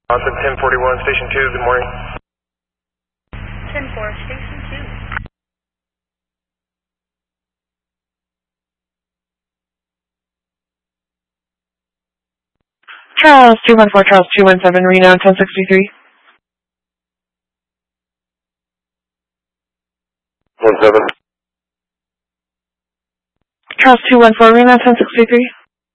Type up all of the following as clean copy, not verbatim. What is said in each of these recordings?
Austin 1041, Station 2, good morning. 10-4, Station 2. Charles 214, Charles 217, Reno 1063. 17. Charles 214, Reno 1063.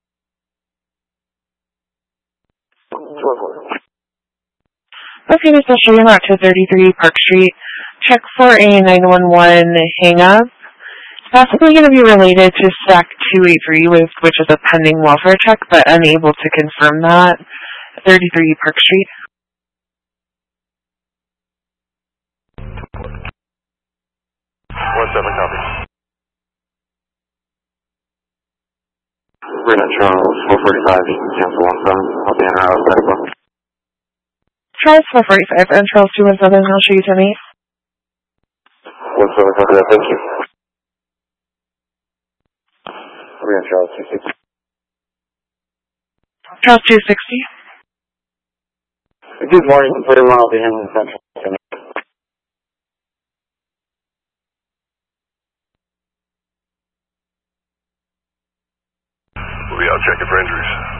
214. Okay, this will show you route to 33 Park Street. Check for a 911 hang-up. It's possibly going to be related to SAC 283, which is a pending welfare check, but unable to confirm that. 33 Park Street. 17, copy. Reno Charles 445, you can cancel 17. I'll be in our house. Charles 445 and Charles 217, I'll show you 10-8. 17, copy that, thank you. Reno Charles 260. Charles 260. Good morning, 41, I'll be handling Central. We'll be out checking for injuries.